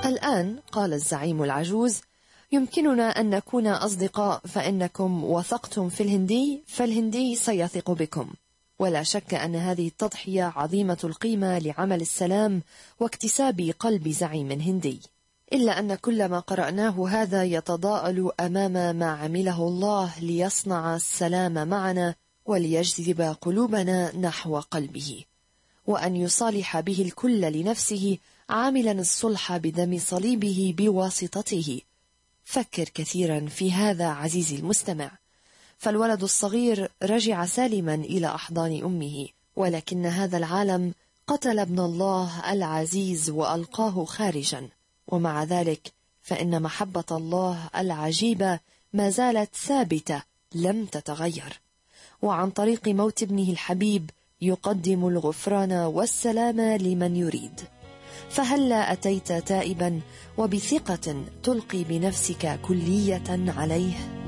الآن، قال الزعيم العجوز، يمكننا أن نكون أصدقاء، فإنكم وثقتم في الهندي، فالهندي سيثق بكم. ولا شك أن هذه التضحية عظيمة القيمة لعمل السلام واكتساب قلب زعيم هندي. إلا أن كل ما قرأناه هذا يتضاءل أمام ما عمله الله ليصنع السلام معنا وليجذب قلوبنا نحو قلبه، وأن يصالح به الكل لنفسه، عاملا الصلح بدم صليبه بواسطته. فكر كثيرا في هذا عزيزي المستمع، فالولد الصغير رجع سالما إلى أحضان أمه، ولكن هذا العالم قتل ابن الله العزيز وألقاه خارجا، ومع ذلك فإن محبة الله العجيبة ما زالت ثابتة لم تتغير، وعن طريق موت ابنه الحبيب يقدم الغفران والسلام لمن يريد. فهلا أتيت تائبا وبثقة تلقي بنفسك كلية عليه؟